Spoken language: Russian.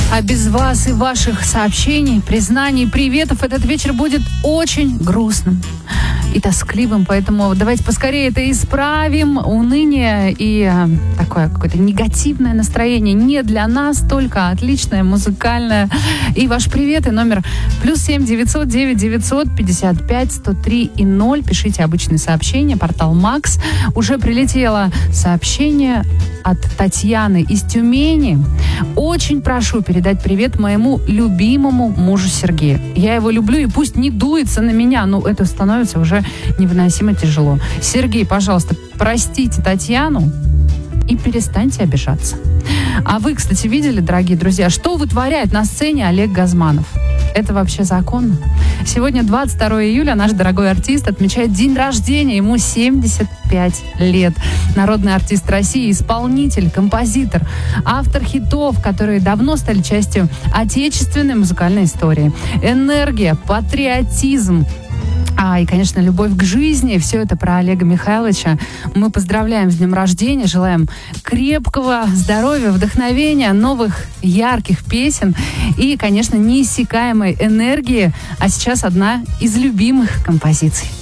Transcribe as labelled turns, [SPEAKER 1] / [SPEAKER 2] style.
[SPEAKER 1] А без вас и ваших сообщений, признаний, приветов этот вечер будет очень грустным и тоскливым. Поэтому давайте поскорее это исправим. Уныние и такое какое-то негативное настроение не для нас, только отличное, музыкальное. И ваш привет, и номер +7 900 9 955 103 и 0. Пишите обычные сообщения, портал Макс. Уже прилетело сообщение от Татьяны из Тюмени. Очень прошу передать привет моему любимому мужу Сергею. Я его люблю, и пусть не дуется на меня, но это становится уже невыносимо тяжело. Сергей, пожалуйста, простите Татьяну и перестаньте обижаться. А вы, кстати, видели, дорогие друзья, что вытворяет на сцене Олег Газманов? Это вообще законно? Сегодня 22 июля наш дорогой артист отмечает день рождения. Ему 75 лет. Народный артист России, исполнитель, композитор, автор хитов, которые давно стали частью отечественной музыкальной истории. Энергия, патриотизм, и, конечно, любовь к жизни. Все это про Олега Михайловича. Мы поздравляем с днем рождения, желаем крепкого здоровья, вдохновения, новых ярких песен и, конечно, неиссякаемой энергии. А сейчас одна из любимых композиций.